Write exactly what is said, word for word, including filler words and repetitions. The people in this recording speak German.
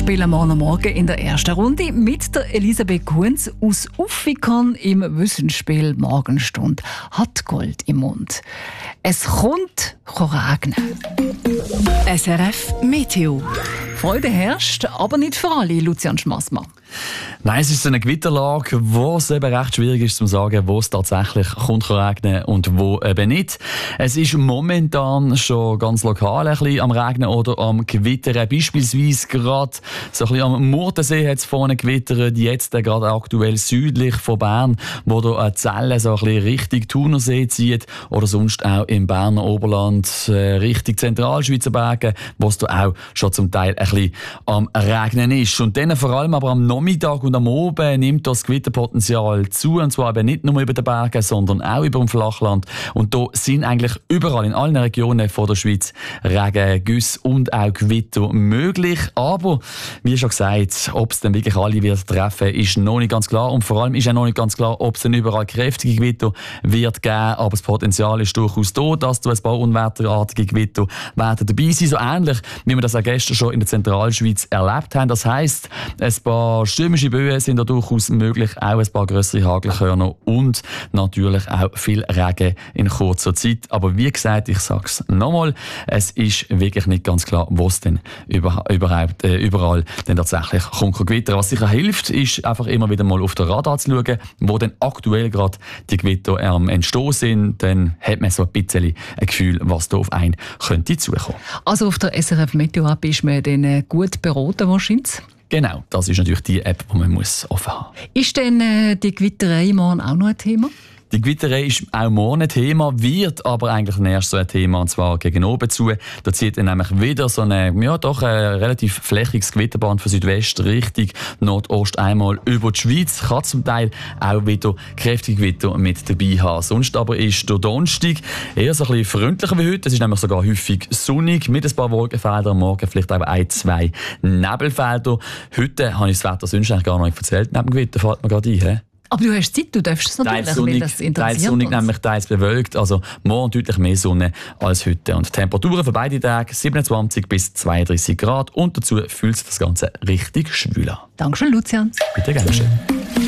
spielen morgen Morgen in der ersten Runde mit der Elisabeth Kunz aus Uffikon im Wissensspiel Morgenstunde. Hat Gold im Mund. Es kommt regnen. S R F Meteo. Freude herrscht, aber nicht für alle, Lucian Schmassmann. Nein, es ist so eine Gewitterlage, wo es eben recht schwierig ist zu sagen, wo es tatsächlich kommt regnen und wo eben nicht. Es ist momentan schon ganz lokal ein bisschen am Regnen oder am Gewittern. Beispielsweise gerade so ein bisschen am Murtensee hat es vorne gewittert, jetzt gerade aktuell südlich von Bern, wo da eine Zelle so ein bisschen Richtung Thunersee zieht oder sonst auch im Berner Oberland äh, Richtung Zentralschweizer Berge, wo es da auch schon zum Teil ein bisschen am Regnen ist. Und dann vor allem aber am Nachmittag und am Abend nimmt das Gewitterpotenzial zu, und zwar eben nicht nur über den Bergen, sondern auch über dem Flachland. Und da sind eigentlich überall in allen Regionen von der Schweiz Regen, Güsse und auch Gewitter möglich. Aber, wie schon gesagt, ob es dann wirklich alle wird treffen, ist noch nicht ganz klar. Und vor allem ist auch noch nicht ganz klar, ob es dann überall kräftige Gewitter wird geben. Aber das Potenzial ist durchaus da, dass da ein paar unwetterartige Gewitter werden dabei sein. So ähnlich, wie wir das auch gestern schon in der Zentralschweiz erlebt haben. Das heisst, ein paar stürmische Böen sind da durchaus möglich, auch ein paar grössere Hagelkörner und natürlich auch viel Regen in kurzer Zeit. Aber wie gesagt, ich sage es nochmal, es ist wirklich nicht ganz klar, wo es denn über, überhaupt, äh, überall denn tatsächlich kommt Gewitter. Was sicher hilft, ist einfach immer wieder mal auf den Radar zu schauen, wo denn aktuell gerade die Gewitter am Entstehen sind. Dann hat man so ein bisschen ein Gefühl, was da auf einen könnte zukommen. Also auf der S R F Meteo App ist man dann gut beraten wahrscheinlich? Genau, das ist natürlich die App, die man muss offen haben muss. Ist denn äh, die Gewitterei morgen auch noch ein Thema? Die Gewitterei ist auch morgen ein Thema, wird aber eigentlich erst so ein Thema, und zwar gegen oben zu. Da zieht dann nämlich wieder so eine, ja doch, ein relativ flächiges Gewitterband von Südwest Richtung Nordost einmal über die Schweiz. Kann zum Teil auch wieder kräftige Gewitter mit dabei haben. Sonst aber ist der Donnerstag eher so ein bisschen freundlicher wie heute. Es ist nämlich sogar häufig sonnig mit ein paar Wolkenfeldern. Am Morgen vielleicht auch ein, zwei Nebelfelder. Heute habe ich das Wetter sonst eigentlich gar noch nicht erzählt. Neben dem Gewitter fällt mir gerade ein. He? Aber du hast Zeit, du darfst es natürlich, teils sonnig, weil das interessiert teils sonnig, uns. nämlich teils bewölkt. Also morgen deutlich mehr Sonne als heute. Und die Temperaturen für beide Tage siebenundzwanzig bis zweiunddreißig Grad. Und dazu fühlt sich das Ganze richtig schwül an. Dankeschön, Lucian. Bitte gerne schön.